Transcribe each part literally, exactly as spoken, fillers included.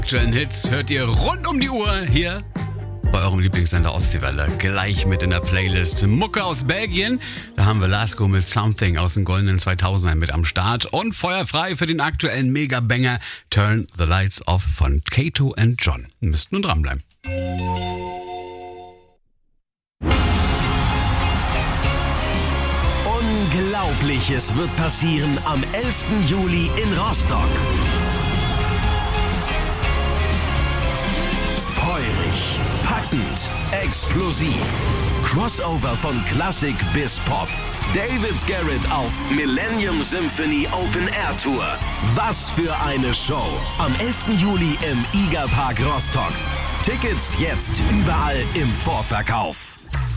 Aktuellen Hits hört ihr rund um die Uhr hier bei eurem Lieblingssender Ostseewelle. Gleich mit in der Playlist Mucke aus Belgien. Da haben wir Lasco mit Something aus den goldenen zweitausendern mit am Start. Und feuerfrei für den aktuellen Megabanger Turn the Lights Off von Kato and John. Müsst nun dranbleiben. Unglaubliches wird passieren am elften Juli in Rostock. Feurig, packend, explosiv. Crossover von Klassik bis Pop. David Garrett auf Millennium Symphony Open Air Tour. Was für eine Show. Am elften Juli im Iga Park Rostock. Tickets jetzt überall im Vorverkauf.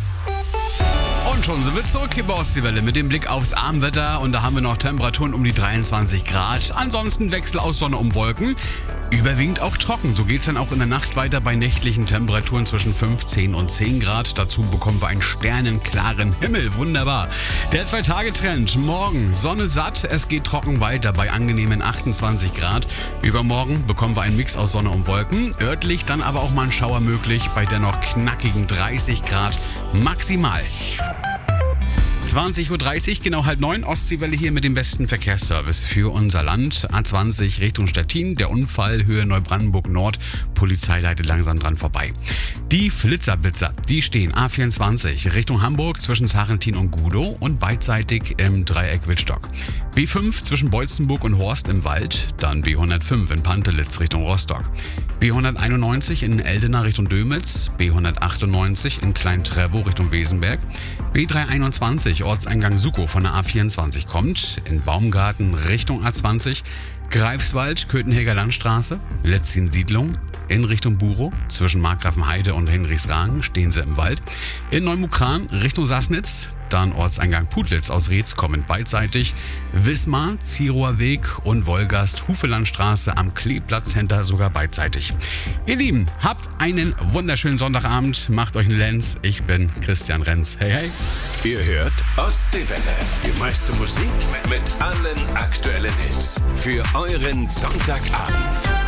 Und schon sind wir zurück hier bei Ostseewelle mit dem Blick aufs Abendwetter. Und da haben wir noch Temperaturen um die dreiundzwanzig Grad. Ansonsten Wechsel aus Sonne um Wolken. Überwiegend auch trocken. So geht es dann auch in der Nacht weiter bei nächtlichen Temperaturen zwischen fünfzehn und zehn Grad. Dazu bekommen wir einen sternenklaren Himmel. Wunderbar. Der Zwei-Tage-Trend. Morgen Sonne satt. Es geht trocken weiter bei angenehmen achtundzwanzig Grad. Übermorgen bekommen wir einen Mix aus Sonne und Wolken. Örtlich dann aber auch mal ein Schauer möglich bei dennoch knackigen dreißig Grad maximal. zwanzig Uhr dreißig, genau halb neun, Ostseewelle hier mit dem besten Verkehrsservice für unser Land. A zwanzig Richtung Stettin, der Unfall Höhe Neubrandenburg Nord, Polizei leitet langsam dran vorbei. Die Flitzerblitzer, die stehen A vierundzwanzig Richtung Hamburg zwischen Sarrentin und Gudow und beidseitig im Dreieck Wittstock. B fünf zwischen Beutzenburg und Horst im Wald, dann B hundertfünf in Pantelitz Richtung Rostock. B hunderteinundneunzig in Eldena Richtung Dömitz, B hundertachtundneunzig in Klein-Trebow Richtung Wesenberg, B dreihunderteinundzwanzig Ortseingang Sukow von der A vierundzwanzig kommt, in Baumgarten Richtung A zwanzig, Greifswald, Köthenhäger Landstraße, Letzin-Siedlung, in Richtung Burow, zwischen Markgrafenheide und Hinrichsragen stehen sie im Wald, in Neumukran Richtung Sassnitz, dann Ortseingang Putlitz aus Reetz kommend beidseitig, Wismar, Zirower Weg und Wolgast, Hufelandstraße am Kleeplatz Center sogar beidseitig. Ihr Lieben, habt einen wunderschönen Sonntagabend, macht euch einen Lenz, ich bin Christian Renz. Hey, hey. Ihr hört Ostseewelle, die meiste Musik mit allen aktuellen Hits für euren Sonntagabend.